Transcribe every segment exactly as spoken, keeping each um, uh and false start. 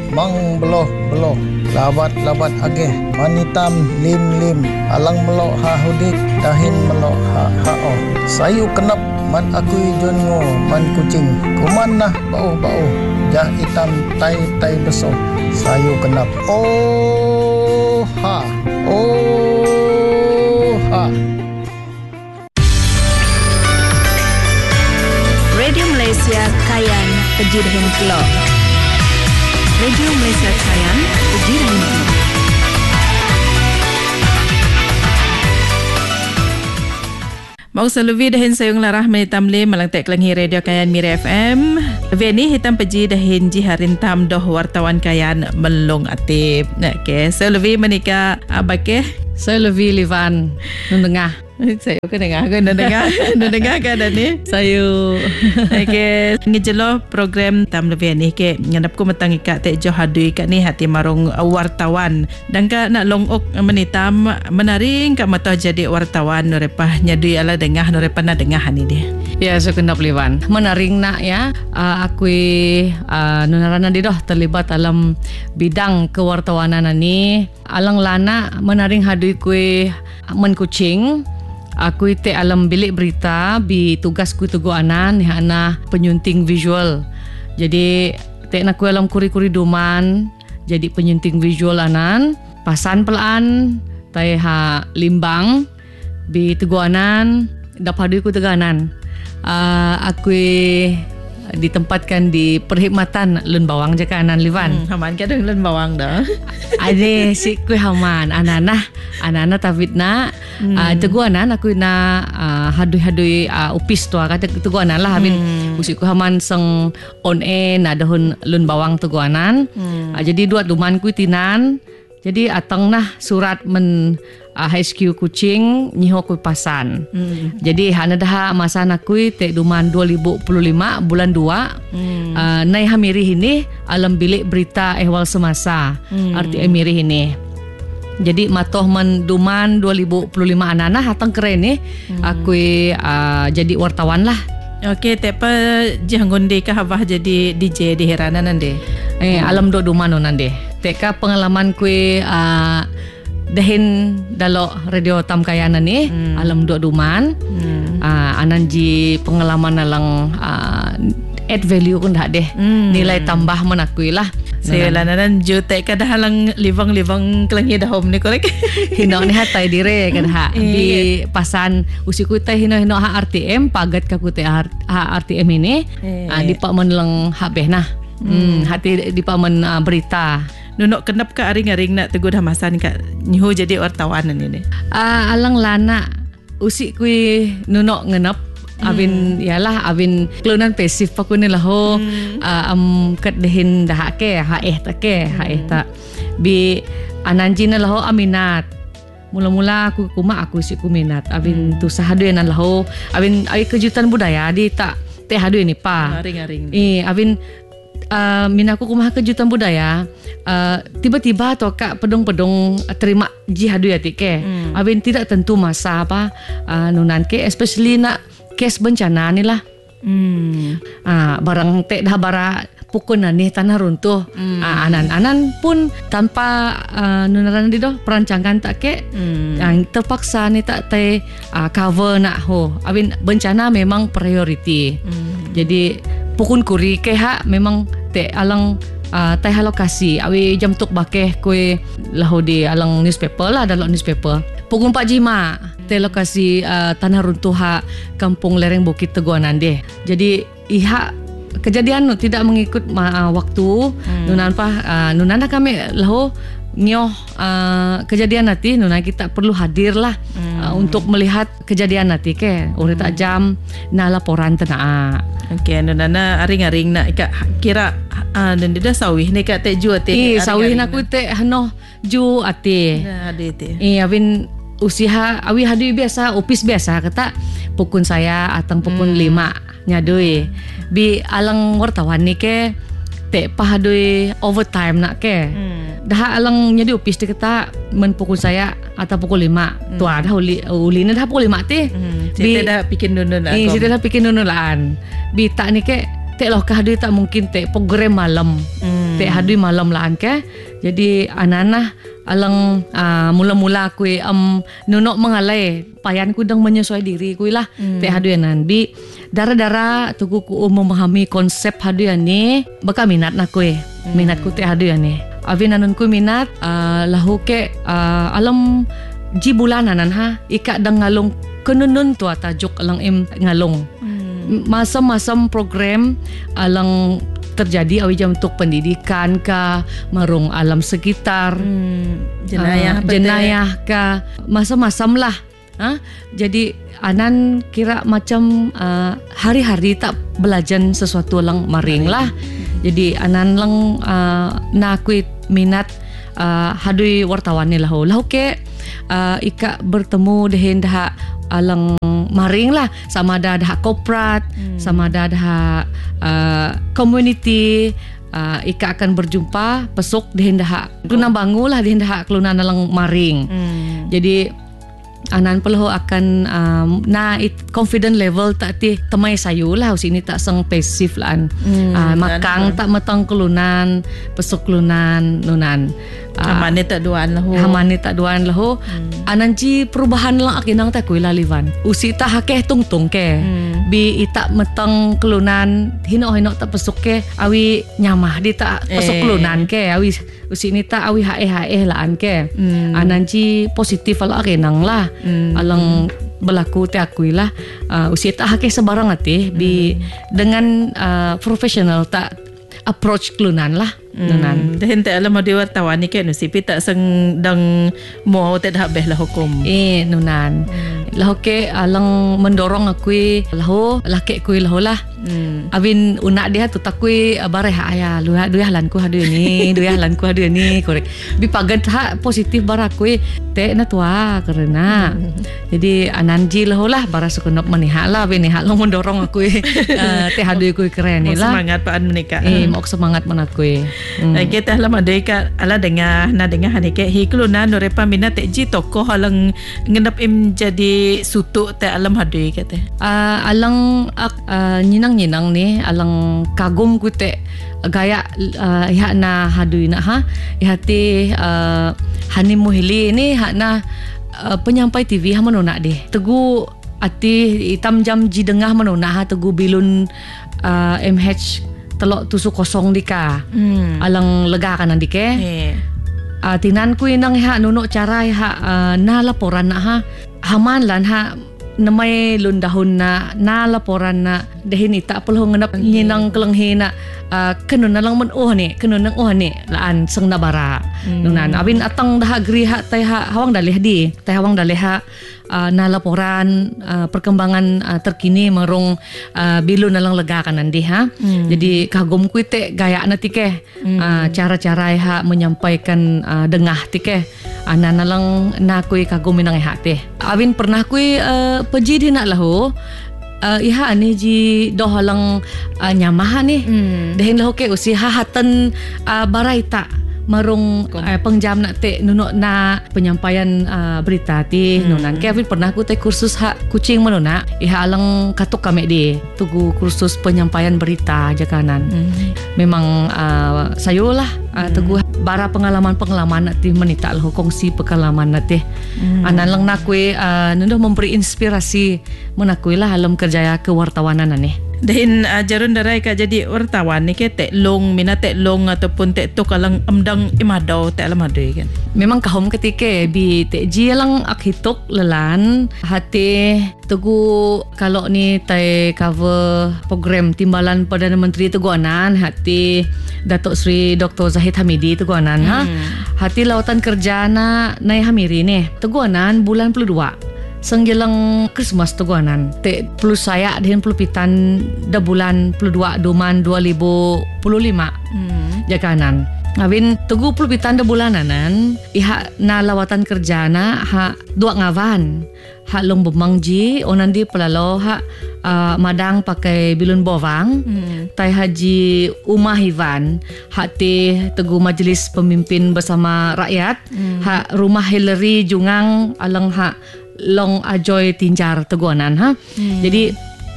mang beloh beloh labat labat ageh manitam lim lim alang melok ha hudik dahin melok ha ha oh sayu kenap man aku jongo man kucing kuman nah bau bau jah hitam tai tai besok sayu kenap oh ha oh ha. Radio Malaysia Kayan Pejidahin Kelok. Radio Malaysia Kayan Pejidahin Kelok. Mau selalu dahin sayung larah menitamli melangtek kelangi Radio Kayan Mira F M. Veni hitam peji dahin jiharin tam doh wartawan Kayan melong atip. Okey, selalu menika abake. Selalu Livan nundengah. Saya ke dengar ke dengar dengar ke ada ni saya okey ngejelo program tam lebih ni ke ngadap ko matang ikat te jo hadui kat ni hati marung wartawan dan ka nak longok menitam menaring ka mata jadi wartawan norepah nyadui ala dengah norepah na dengah ni dia ya sekendap Livan menaring nak ya uh, aku uh, nunarana di doh terlibat dalam bidang kewartawanan ni alang lana menaring hadui kue men kucing. Aku te alam bilik berita bi tugas ku tugu anan ni ana penyunting visual. Jadi te nak ku alam kuri-kuri duman jadi penyunting visual anan pasan pelaan tai ha limbang bi tugu anan dapadu ku teganan. Uh, aku ditempatkan di perkhidmatan Lun Bawang je kanan Livan. Hmm, haman ke deng Lun Bawang dah. Ade si ku haman anana anana tavitna hmm. uh, teguanan aku na uh, hadui-hadui uh, upis tu kata teguanan lah habin hmm. usi ku haman seng on air na dahun Lun Bawang teguanan. Hmm. Uh, jadi dua duman ku tinan. Jadi atang nah surat men uh, H Q kucing nyiho ku pasan. Hmm. Jadi hana dah masa nakui te duman dua ribu dua puluh lima bulan dua. Hmm. Uh, nai hamiri ini alam bilik berita ehwal semasa. Hmm. R T M miri ini. Jadi matoh men duman dua ribu dua puluh lima anana hatang keren ni. Hmm. Aku uh, jadi wartawan lah. Okey, tepa janggonde ka habah jadi D J di heranan nande. Eh, hmm. alam do duman nande. Teka pengalaman kue uh, dahin dalo radio tam kayanan ni hmm. alam do duman. Hmm. Uh, ananji pengalaman alang uh, add value kun dah deh. Hmm. Nilai tambah menakui lah. Saya lananan jute kada halang livang-livang kelangi dahom ni korek. Hino ni hatai dire kada di pasan usiku tai hino-hino ha R T M pagat ka ku te ha R T M ini uh, di pak menlang habeh nah. Hmm. Hati di paman uh, berita. Nunok kenap ka aring-aring nak teguh dah masan ka nyiho jadi wartawan ni. Uh, alang lana usik kui nunok ngenap abin hmm. yalah abin kelunan pasif paku ni lah ho hmm. uh, am kat dehin dah ke ha eh tak ke ha eh tak bi ananji na lah ho aminat mula-mula aku kuma aku si kuminat abin hmm. tu sahadu nan lah ho abin ai kejutan budaya di tak teh hadu ni pa aring-aring eh abin Uh, minaku kumah kejutan budaya uh, tiba-tiba atau kak pedong-pedong uh, terima jihadu ya tike hmm. abin tidak tentu masa apa uh, nunan ke especially nak kes bencana ni lah hmm. uh, barang tek dah bara pukul nani tanah runtuh hmm. uh, anan-anan pun tanpa uh, nunaran di doh perancangan tak ke hmm. uh, terpaksa ni tak te uh, cover nak ho abin bencana memang priority hmm. jadi pukun kuri ke ha memang te alang uh, tai halokasi awi jam tuk bakeh kue lahu di alang newspaper lah dalam newspaper pukun empat jima te lokasi uh, tanah runtuh ha kampung lereng Bukit Teguanan deh jadi iha kejadian nu tidak mengikut uh, waktu hmm. nunan pa uh, nunan kami lahu nyoh uh, kejadian nanti nuna kita perlu hadir lah hmm. uh, untuk melihat kejadian nanti ke urut tak jam na laporan tenaa. Okey nuna aring-aring nak kira uh, dan dia dah sawih ni kat te ju ate. Eh sawih nak ku te hanoh ju ate. Nah ade te. Eh abin usiha awi hadu biasa opis biasa kata pukun saya atang pukun hmm. lima nyadui bi alang wartawan ni ke te pahadui overtime nak ke. Hmm. Dah alang nyadi opis dia kata men pukul saya atau pukul lima. Hmm. Tu ada uli uli dah pukul lima ti. Hmm. Kita dah bikin dulu lah. Eh, kita dah bikin dulu lah. Bi tak ni ke tek loh kahadui tak mungkin tek program malam. Hmm. Tek hadui malam lah ke. Jadi ananah alang uh, mula-mula aku um, nunok mengalai payan ku dang menyesuai diri ku lah. Hmm. Tek hadui anan bi dara-dara tuku ku memahami konsep hadui ni baka minat nak ku. Hmm. Minat ku tek hadui ni. Avin anan ku minat uh, lahu ke uh, alam ji bulanan ha ika dang ngalung kenunun tu tajuk alang im ngalung. Hmm. Masam-masam program alang terjadi awi jam untuk pendidikan ka marung alam sekitar. Hmm. Jenayah uh, jenayah ka masam-masam lah. Ha? Jadi anan kira macam uh, hari-hari tak belajar sesuatu lang maring lah. Jadi anan lang uh, na aku minat uh, hadui wartawan ni lah. Lah ke uh, ika bertemu dengan dah alang maring lah, sama ada dah korporat, hmm. sama ada dah uh, community. Uh, ika akan berjumpa pesuk dengan dah kelunan bangu lah dengan dah kelunan alang maring. Hmm. Jadi anan perlu akan um, na it confident level tak ti temai sayu lah sini tak seng pasif lah hmm, uh, makang tak metang kelunan pesuk kelunan nunan uh, hamane tak duan lahu hamane tak duan lahu hmm. anan ji perubahan lang akinang tak kuila livan usi tak hakeh tung-tung ke hmm. bi itak metang kelunan hino-hino tak pesuk ke awi nyamah di tak pesuk eh. kelunan ke awi usi ni tak awi hae-hae laan ke hmm. anan ji positif ala akinang lah Hmm. alang berlaku te akui lah uh, usia tak hakeh sebarang ati bi hmm. dengan uh, profesional tak approach kelunan lah nunan. Dahin te alam adi wartawan ni kan usipi tak seng dang mau te dah beh lah hukum. Eh nunan. Hmm. Lah ke alang mendorong akui lahu laki kui lahu lah. Hmm. Abin unak dia tu takui bareh aya lu du ya lanku hadu ni, du ya lanku hadu ni korek. Bi pagat ha positif barakui te na tua karena. Hmm. Jadi ananji lahu lah bara sukunop maniha lah bin ha long mendorong akui uh, te hadu kui keren ni lah. Semangat paan menikah. Eh mau semangat menakui. Hmm. Kita lah madeka ala dengar na dengar hanike hi kelunan norepa mina teji tokoh alang ngendap im jadi sutuk te alam hadui kata. Uh, alang uh, nyinang-nyinang ni alang kagum ku te gaya uh, iha na hadui na ha ihati uh, Hani Muhili ni hak na uh, penyampai T V ha menona deh. Tegu ati hitam jam ji dengah menona ha tegu bilun uh, M H telok tusuk kosong dika hmm. alang lega kanan dike yeah. uh, tinan ku inang ha nunuk cara ha uh, na laporan na ha haman lan ha namai lun dahun na na laporan na dehin ita perlu ngenap nyinang kelenghi na uh, kenun na lang men oh ni kenun nang oh ni laan seng nabara hmm. nunan abin atang dah agri ha tai ha hawang daleh di tai hawang daleh ha Uh, na laporan uh, perkembangan uh, terkini merong uh, bilu nalang lega kanan di ha. Hmm. Jadi kagum ku te gaya na tike hmm. uh, cara-cara ha menyampaikan uh, dengah tike ana nalang na ku kagum minang ha te. Awin pernah ku uh, peji di nak lahu uh, iha ni ji doh halang uh, nyamah ni. Hmm. Dehin lahu ke usi ha hatan uh, baraita marung uh, pengjam nak te nunuk na penyampaian uh, berita ti hmm. nunan Kevin pernah ku te kursus hak kucing menuna iha alang katuk kami di tugu kursus penyampaian berita jakanan hmm. memang uh, sayulah uh, hmm. teguh bara pengalaman-pengalaman nak ti menita lah kongsi pengalaman nak ti hmm. anan lang nakui uh, nunuh memberi inspirasi menakui lah alam kerjaya kewartawanan ni. Dahin uh, jarun darai ka jadi wartawan ni ke tek long mina tek long ataupun tek tok alang amdang imadau tek alam hadui kan. Memang kahom ketika bi tek ji alang akhitok lelan hati tegu kalau ni tai cover program timbalan Perdana Menteri Teguanan hati Datuk Sri Doktor Zahid Hamidi Teguanan hmm. ha. Hati lawatan kerja na nai Hamiri ni Teguanan bulan puluh dua senggelang Christmas Teguanan te plus saya dengan pelupitan da bulan puluh dua Duman dua ribu lima hmm. jakanan Awin tegu pelupitan da bulanan iha na lawatan kerja na ha dua ngavan ha long bemangji onandi pelalo ha uh, madang pakai bilun bovang hmm. tai haji Umah Ivan ha te tegu majlis pemimpin bersama rakyat hmm. ha rumah Hillary Jungang alang ha long ajoy tinjar Teguanan ha. Hmm. Jadi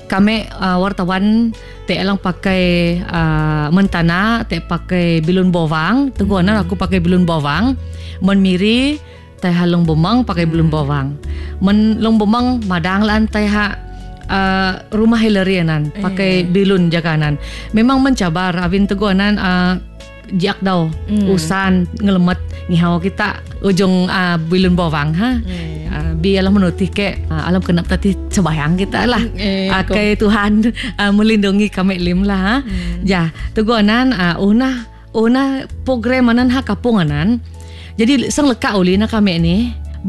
kami uh, wartawan te lang pakai uh, mentana, te pakai bilun bawang. Teguanan aku pakai bilun bawang. Men miri teh halong bomang pakai bilun bawang. Men long bomang madang lan teh ha uh, rumah hilarianan pakai Eh. bilun jakanan. Memang mencabar avin teguanan uh, jiak daw Mm. usan ngelemet ngihaw kita ujung uh, bilun bawang ha. Eh. Uh, biarlah menuti ke uh, alam kenap tadi sebayang kita lah. Eh, Uh, kay Tuhan uh, melindungi kami lim lah ha. Hmm. Ja, teguanan uh, una una programanan ha kapunganan. Jadi sang leka uli na kami ni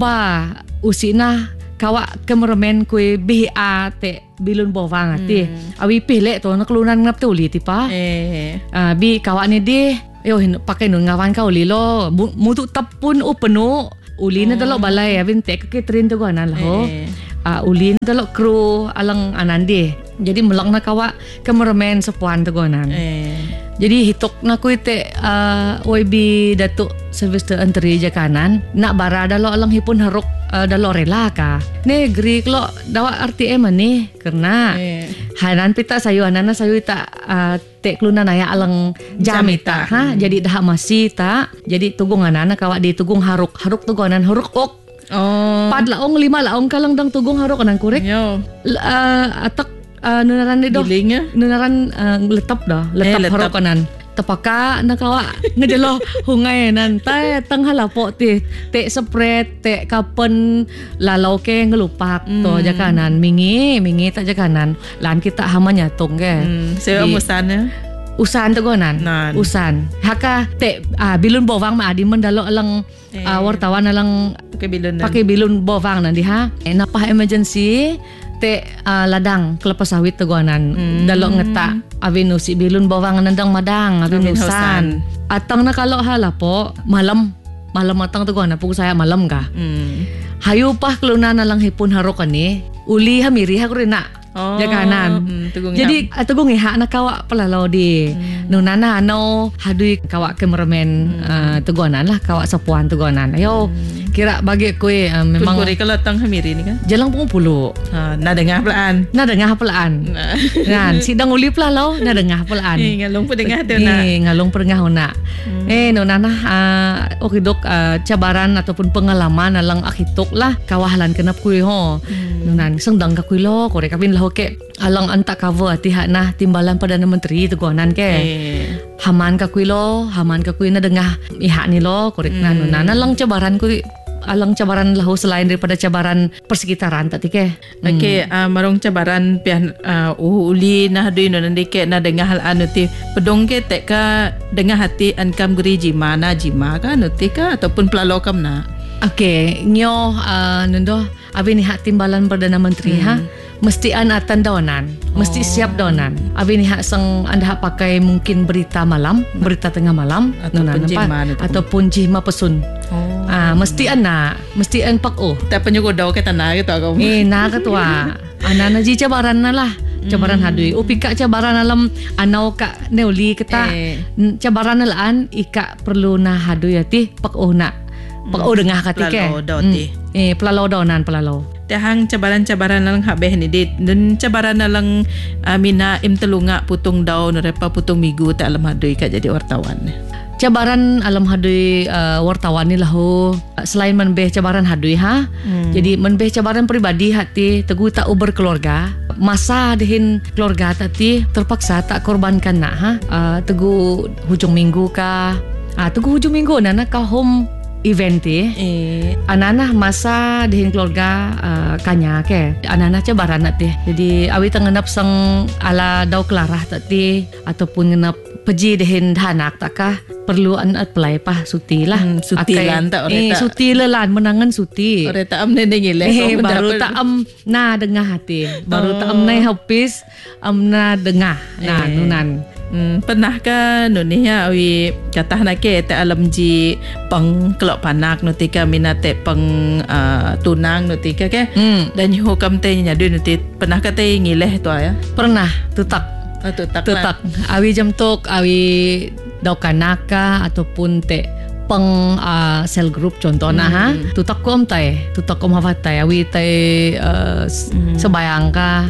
ba usina kawa kameramen kue B A te bilun bawang ati. Hmm. Awi pile to naklunan ngap tu uli ti pa. Eh. Uh, bi kawa ni di yo hin pakai nun ngawan ka uli lo Mu- mutu tapun u penu uli na dalo balay abin te ke train teguanan lah ho. Eh. Uh, ulin dalok kru alang anandi. Jadi melak na kawa kameramen sepuan teguanan. Eh. Jadi hitok na ko ite uh, O I B Datuk Sylvester Antri Jakanan nak bara dalo alang hipun haruk uh, dalo rela ka. Negeri klo dawa R T M ni karena Eh. hanan pita sayu anana sayu ita uh, te kluna naya alang jamita Jamita. ha. Jadi dah masih ta. Jadi tugung anana kawa di tugung haruk haruk tugunan haruk ok. Oh. Pad laong lima laong kalang dang tugung haruk anan kurek. Yo. L- uh, atak uh, nunaran ni do. Gilingnya. Nunaran uh, letap dah, letap Eh, letap. harok kanan. Tepaka nakawa ngedelo hungay nan tay tang halapo ti te spread te kapen lalau ke ngelupak to Mm. jakanan mingi mingi tak jakanan lan kita hamanya tong ke. Hmm. Saya Di- umusannya. Usan tegonan. Nan. Usan. Haka te ah, bilun bawang ma adi mendalo alang Eh. ah, wartawan alang Pakai bilun. pakai bilun bawang nanti ha. Eh, napah emergency te ah, ladang kelapa sawit teguanan Hmm. dalo ngeta avin usi bilun bawang nandang madang avin Avin usan. usan. Atang na kalau hala po malam malam atang teguanan pug saya malam ka. Hmm. Hayu pah keluna na lang hipon harokan ni uli hamiri ha kurina. Oh. Jakanan. Hmm. Tugung Jadi uh, tugung iha na kawa palalaw di Hmm. nung nana no hadui kawa kameramen uh, teguanan lah kawa sapuan teguanan. Ayo kira bagi kue uh, memang. memang Kuri kalau tang hamiri ni kan. jalang pung puluh. Ha, na dengar pelaan. Na dengah pelaan. Nah. Kan sidang uli pelalaw na dengah pelaan. Eh, ngalung pun dengar tu nak. Eh, ngalong perengah una. Hmm. Eh, no nana uh, okidok uh, cabaran ataupun pengalaman alang akitok lah kawahalan kenap kuy ho. Hmm. Nunan sengdang ka kuy lo korek kapin lah ke alang anta cover ati hak nah timbalan Perdana Menteri teguanan ke. Eh. Haman ka kuy lo, haman ka kuy na dengah ihak ni lo korek na Hmm. nunan alang cabaran kuy alang cabaran lahu selain daripada cabaran persekitaran tak tike. Okey, uh, marong cabaran pian uh, uh, uli nah dui no nanti ke na dengar hal anu ti pedong ke tek ka dengar hati ankam geri jima na jima ka nuti ka ataupun pelalo kam na. Okey, nyo uh, nundo abi ni hak timbalan Perdana Menteri ha. Mesti an atan dawanan, mesti Oh. siap dawanan. Abi ni hak sang anda hak pakai mungkin berita malam, berita tengah malam Ataupun nunan, apa? jihma ataupun- ataupun jihma pesun. Oh. Ah, mesti an nak, mesti an pak oh. Tak penyugodau ke tanah gitu aku. Eh, na ketua. Anana ji cabaran na lah. Cabaran hadui. Oh pika cabaran alam anau ka neuli kita. Eh. N- Cabaran nalaan ika perlu na hadui ati pak oh na. Pak oh dengah kati ke. Pelalau daw ti. Eh, pelalau dawanan pelalau. Tahang cabaran-cabaran nalang habeh ni dit dan cabaran nalang uh, mina im telunga putung daun repa putung migu tak alam hadui ka jadi wartawan. Cabaran alam hadui uh, wartawan ni lahu selain menbeh cabaran hadui ha. Hmm. Jadi menbeh cabaran pribadi hati teguh tak uber keluarga. Masa dihin keluarga tadi terpaksa tak korbankan nak ha. Uh, teguh hujung minggu ka. Ah teguh hujung minggu nana ka home event ti. Eh. Anana masa dihin keluarga uh, kanya ke. Anana cabaran nanti. Jadi awi tengenap sang ala daw kelarah tadi ataupun ngenap peji dihin hanak takkah perlu an apply pah suti lah. Hmm, suti lan tak, Eh orang tak. suti lelan menangan suti. Ore tak am nene ngileh. Eh baru tak am na dengah hati. Baru tak am nai habis am na dengah. Nah Eh. nunan. Hmm, pernah ka no ni ya awi katah nak ke te alam ji pang kelok panak no tika minate pang uh, tunang no tika ke. Hmm, Dan yu kam te nyadu no ti pernah ka te ngileh tu ya. pernah tutak. Oh, tu tak. Tutak. Awi jam tok awi daw kanaka ataupun te peng uh, cell group contohnya Hmm. ha. Tutak ko am tay. Tutak ko mafatay awi tay uh, Hmm. sebayang ka.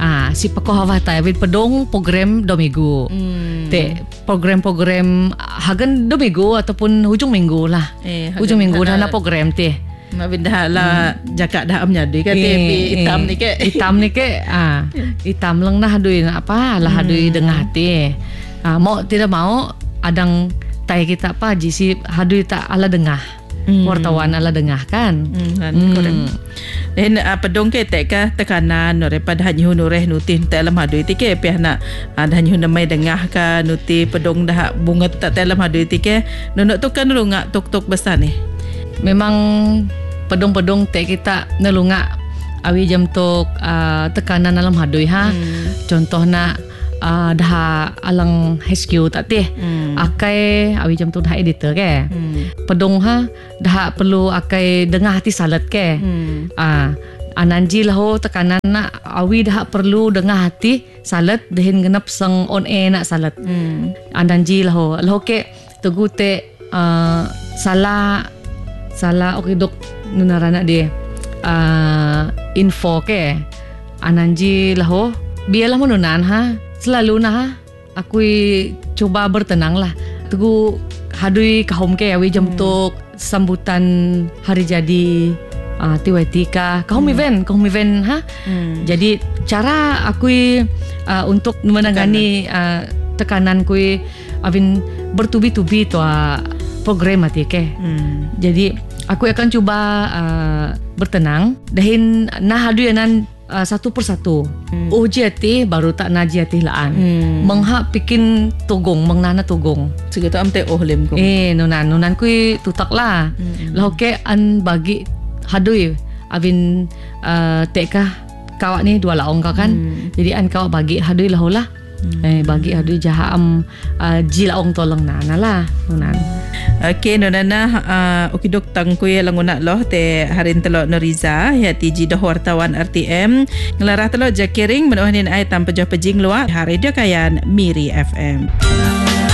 Ah, si pakoh hawata wit pedong program do minggu. Hmm. Te program-program hagan do minggu ataupun hujung minggu lah. Eh, Hujung minggu dah na program te. Mabin dah lah jakak dah amnya dui kan tapi hitam ni ke. Hitam ni ke. Ah, hitam lang na hadui na apa lah hadui dengah te. Ah, mau tidak mau adang tai kita apa jisi hadui tak ala dengah. Hmm. Wartawan ala dengah kan. Hmm, kan hmm. Korang. Dan uh, pedong ke tek ka tekanan nore pada hanyu nureh nuti dalam hadui ti ke pih nak ada hanyu namai dengah ka nuti pedong dah bunga tak dalam hadui ti ke nonok tu kan dulu ngak tok-tok besar ni. Memang pedong-pedong tek kita nelunga awi jam tok uh, tekanan dalam hadui ha. Hmm. Contohna uh, dah alang H Q tak teh. Hmm. Akai awi jam tu dah editor ke. Hmm. Pedong ha dah perlu akai dengah hati salat ke. Hmm. Ah, ananji lahu tekanan nak awi dah perlu dengah hati salat dehin genap sang on air nak salat. Hmm. Ananji lahu lahu ke tugu te uh, salah salah okey dok nunarana dia uh, info ke ananji lahu biarlah menunan ha selalu nah ha aku coba bertenang lah tugu hadui kahom ke awi jam hmm. tok sambutan hari jadi uh, T Y T ka kahom hmm. event kahom event ha hmm. jadi cara aku uh, untuk menangani uh, tekanan ku avin bertubi-tubi tu uh, program mati ke hmm. jadi aku akan cuba uh, bertenang dahin nah hadui nan Uh, satu persatu. Hmm. Oh jati baru tak na jati laan. Hmm. Mengha pikin tugong, mengnana tugong. Sige tu am te oh lem ko. Eh nunan nunan kui tutak lah. Hmm. Lau ke an bagi hadui avin uh, teka kawak ni dua laong ka kan. Hmm. Jadi an kawak bagi hadui lahu lah. Hmm. Eh bagi hadui jaha am uh, ji laong tolong nana lah nunan. Okay, nonana uh, ukidok tangkuy languna loh te harin telo Noriza ya tiji dah wartawan R T M ngelarah telo jakiring menuhanin ay tanpa jauh pejing luar hari dia kayan Miri F M.